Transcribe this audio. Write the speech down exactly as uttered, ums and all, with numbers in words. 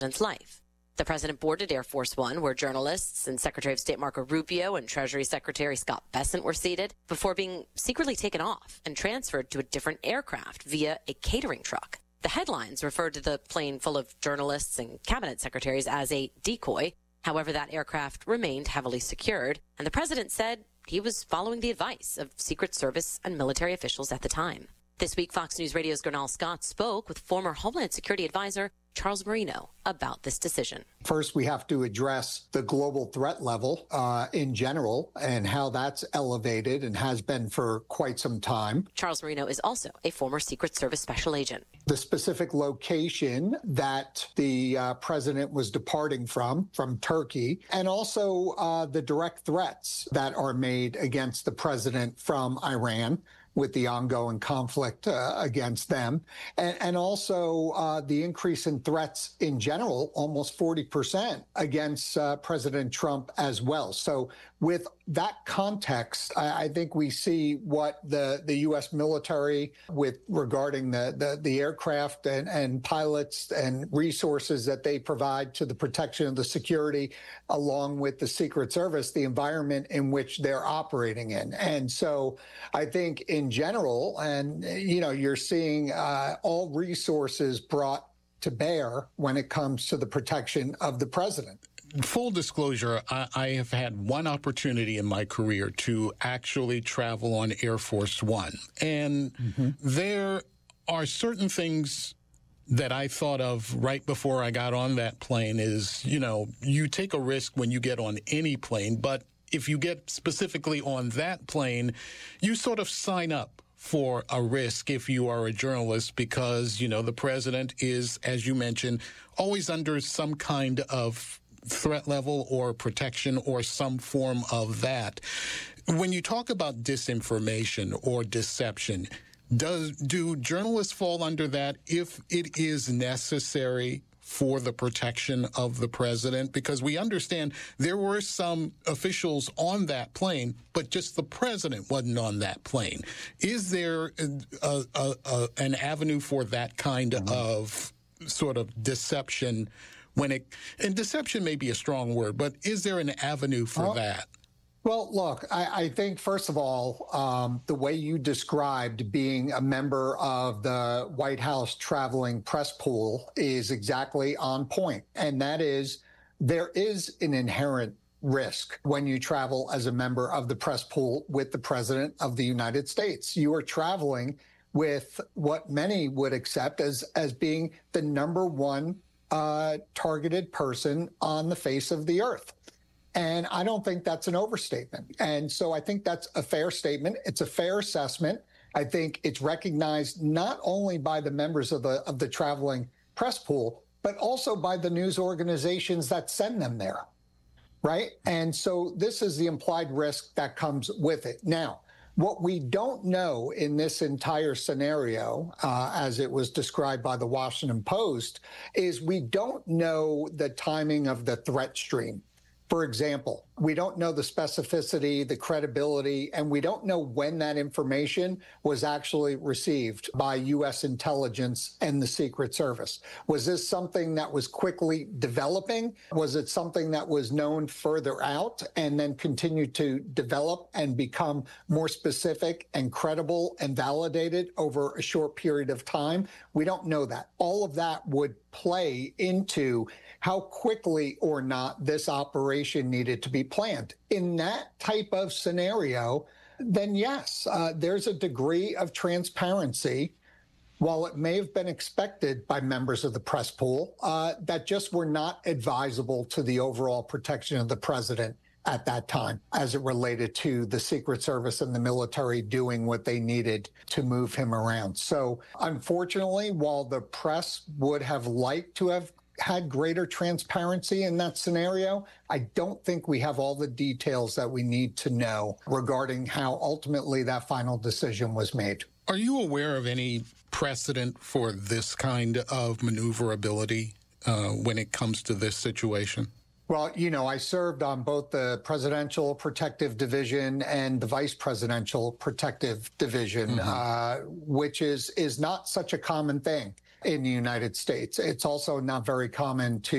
president's life. The president boarded Air Force One, where journalists and Secretary of State Marco Rubio and Treasury Secretary Scott Bessent were seated, before being secretly taken off and transferred to a different aircraft via a catering truck. The headlines referred to the plane full of journalists and cabinet secretaries as a decoy. However, that aircraft remained heavily secured, and the president said he was following the advice of Secret Service and military officials at the time. This week, Fox News Radio's Gernal Scott spoke with former Homeland Security Advisor Charles Marino about this decision. First, we have to address the global threat level uh, in general and how that's elevated and has been for quite some time. Charles Marino is also a former Secret Service special agent. The specific location that the uh, president was departing from, from Turkey, and also uh, the direct threats that are made against the president from Iran, with the ongoing conflict uh, against them, and, and also uh, the increase in threats in general, almost forty percent against uh, President Trump as well. So with that context, I, I think we see what the, the U S military, with regarding the, the, the aircraft and, and pilots and resources that they provide to the protection of the security, along with the Secret Service, the environment in which they're operating in. And so I think in general, and, you know, you're seeing uh, all resources brought to bear when it comes to the protection of the president. Full disclosure, I, I have had one opportunity in my career to actually travel on Air Force One. And mm-hmm. there are certain things that I thought of right before I got on that plane is, you know, you take a risk when you get on any plane, but if you get specifically on that plane, you sort of sign up for a risk if you are a journalist because, you know, the president is, as you mentioned, always under some kind of threat level or protection or some form of that. When you talk about disinformation or deception, does do journalists fall under that if it is necessary for the protection of the president? Because we understand there were some officials on that plane, but just the president wasn't on that plane. Is there a, a, a, an avenue for that kind mm-hmm. of sort of deception when it, and deception may be a strong word, but is there an avenue for oh. that? Well, look, I, I think, first of all, um, the way you described being a member of the White House traveling press pool is exactly on point. And that is, there is an inherent risk when you travel as a member of the press pool with the President of the United States. You are traveling with what many would accept as, as being the number one uh, targeted person on the face of the earth. And I don't think that's an overstatement. And so I think that's a fair statement. It's a fair assessment. I think it's recognized not only by the members of the of the traveling press pool, but also by the news organizations that send them there, right? And so this is the implied risk that comes with it. Now, what we don't know in this entire scenario, uh, as it was described by the Washington Post, is we don't know the timing of the threat stream. For example, we don't know the specificity, the credibility, and we don't know when that information was actually received by U S intelligence and the Secret Service. Was this something that was quickly developing? Was it something that was known further out and then continued to develop and become more specific and credible and validated over a short period of time? We don't know that. All of that would play into how quickly or not this operation needed to be planned. In that type of scenario, then yes, uh, there's a degree of transparency, while it may have been expected by members of the press pool, uh, that just were not advisable to the overall protection of the president at that time, as it related to the Secret Service and the military doing what they needed to move him around. So unfortunately, while the press would have liked to have had greater transparency in that scenario, I don't think we have all the details that we need to know regarding how ultimately that final decision was made. Are you aware of any precedent for this kind of maneuverability uh, when it comes to this situation? Well, you know, I served on both the Presidential Protective Division and the Vice Presidential Protective Division, mm-hmm. uh, which is is not such a common thing in the United States. It's also not very common to